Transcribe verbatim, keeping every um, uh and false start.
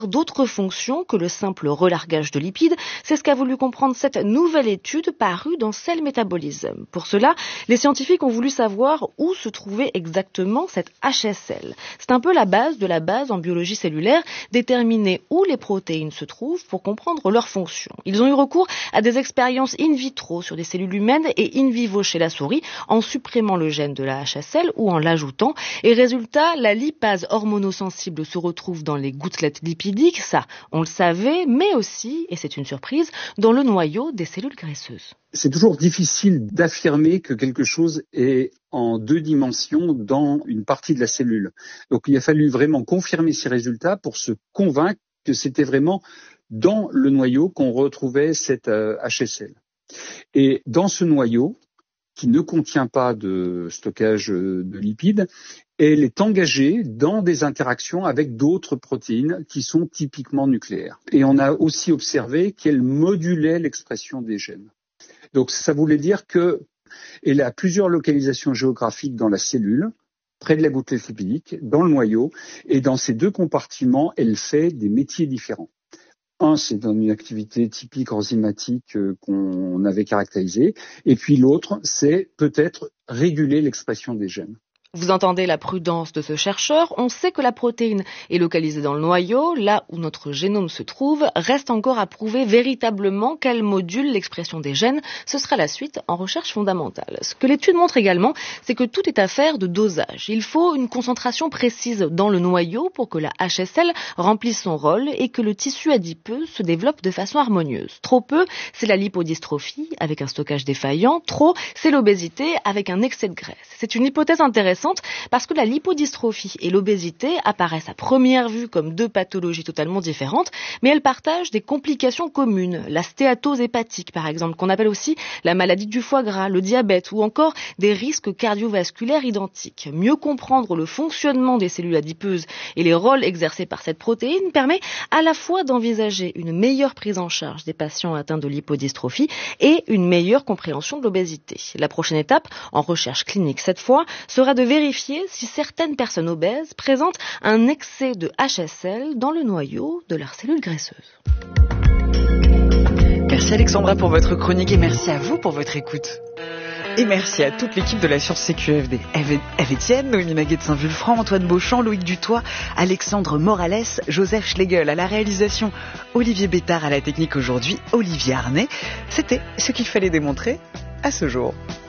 d'autres fonctions que le simple relargage de lipides. C'est ce qu'a voulu comprendre cette nouvelle étude parue dans Cell Metabolism. Pour cela, les scientifiques ont voulu savoir où se trouvait exactement cette H S L. C'est un peu la base de la base en biologie cellulaire, déterminer où les protéines se trouvent pour comprendre leurs fonctions. Ils ont eu recours à des expériences in vitro sur des cellules humaines et in vivo chez la souris, en supprimant le gène de la H S L ou en l'ajoutant. Et résultat, la lipase hormonosensible se retrouve dans les gouttelettes lipidiques. Ça, on le savait, mais aussi, et c'est une surprise, dans le noyau des cellules graisseuses. C'est toujours difficile d'affirmer que quelque chose est en deux dimensions dans une partie de la cellule. Donc il a fallu vraiment confirmer ces résultats pour se convaincre que c'était vraiment dans le noyau qu'on retrouvait cette euh, H S L. Et dans ce noyau, qui ne contient pas de stockage de lipides, elle est engagée dans des interactions avec d'autres protéines qui sont typiquement nucléaires. Et on a aussi observé qu'elle modulait l'expression des gènes. Donc ça voulait dire qu'elle a plusieurs localisations géographiques dans la cellule, près de la gouttelette lipidique, dans le noyau, et dans ces deux compartiments, elle fait des métiers différents. Un, c'est dans une activité typique enzymatique euh, qu'on avait caractérisée, et puis l'autre, c'est peut-être réguler l'expression des gènes. Vous entendez la prudence de ce chercheur. On sait que la protéine est localisée dans le noyau, là où notre génome se trouve. Reste encore à prouver véritablement qu'elle module l'expression des gènes. Ce sera la suite en recherche fondamentale. Ce que l'étude montre également, c'est que tout est affaire de dosage. Il faut une concentration précise dans le noyau pour que la H S L remplisse son rôle et que le tissu adipeux se développe de façon harmonieuse. Trop peu, c'est la lipodystrophie avec un stockage défaillant. Trop, c'est l'obésité avec un excès de graisse. C'est une hypothèse intéressante parce que la lipodystrophie et l'obésité apparaissent à première vue comme deux pathologies totalement différentes, mais elles partagent des complications communes. La stéatose hépatique, par exemple, qu'on appelle aussi la maladie du foie gras, le diabète ou encore des risques cardiovasculaires identiques. Mieux comprendre le fonctionnement des cellules adipeuses et les rôles exercés par cette protéine permet à la fois d'envisager une meilleure prise en charge des patients atteints de lipodystrophie et une meilleure compréhension de l'obésité. La prochaine étape, en recherche clinique cette fois, sera de vérifier si certaines personnes obèses présentent un excès de H S L dans le noyau de leurs cellules graisseuses. Merci Alexandra pour votre chronique et merci à vous pour votre écoute. Et merci à toute l'équipe de la Science C Q F D. Eve Etienne, Noémie Maguet de Saint-Vulfranc, Antoine Beauchamp, Loïc Dutoit, Alexandre Morales, Joseph Schlegel à la réalisation, Olivier Bétard à la technique aujourd'hui, Olivier Arnay. C'était ce qu'il fallait démontrer à ce jour.